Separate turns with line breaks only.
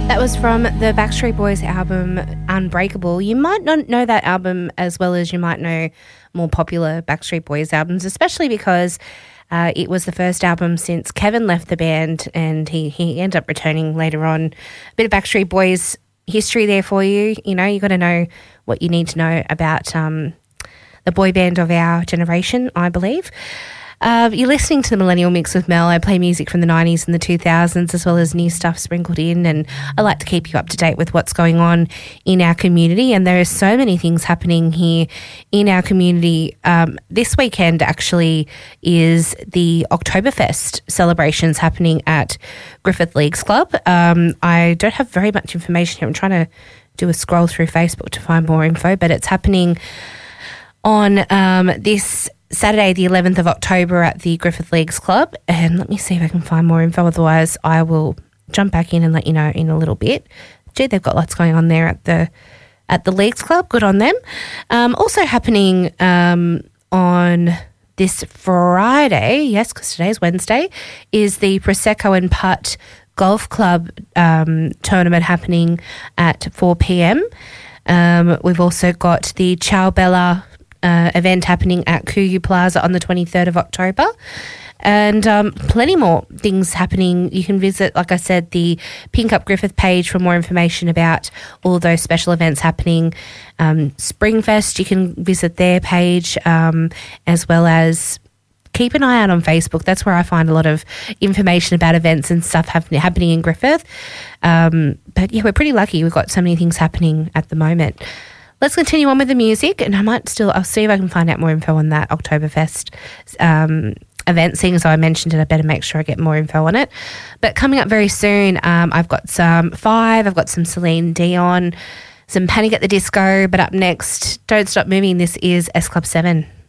That was from the Backstreet Boys album Unbreakable. You might not know that album as well as you might know more popular Backstreet Boys albums, especially because it was the first album since Kevin left the band, and he ended up returning later on. A bit of Backstreet Boys history there for you. You know, you got to know what you need to know about the boy band of our generation, I believe. You're listening to the Millennial Mix with Mel. I play music from the 90s and the 2000s as well as new stuff sprinkled in, and I like to keep you up to date with what's going on in our community, and there are so many things happening here in our community. This weekend actually is the Oktoberfest celebrations happening at Griffith Leagues Club. I don't have very much information here. I'm trying to do a scroll through Facebook to find more info, but it's happening on this Saturday, the 11th of October at the Griffith Leagues Club. And let me see if I can find more info. Otherwise, I will jump back in and let you know in a little bit. Gee, they've got lots going on there at the Leagues Club. Good on them. Also happening on this Friday, yes, because today's Wednesday, is the Prosecco and Putt Golf Club tournament happening at 4 p.m. We've also got the Ciao Bella event happening at Kuyu Plaza on the 23rd of October, and plenty more things happening. You can visit, like I said, the Pink Up Griffith page for more information about all those special events happening. Springfest, you can visit their page, as well as keep an eye out on Facebook. That's where I find a lot of information about events and stuff happening in Griffith. But yeah, we're pretty lucky. We've got so many things happening at the moment. Let's continue on with the music, and I'll see if I can find out more info on that Oktoberfest event. Seeing as I mentioned it, I better make sure I get more info on it. But coming up very soon, I've got some Five, I've got some Celine Dion, some Panic at the Disco, but up next, Don't Stop Moving. This is S Club 7.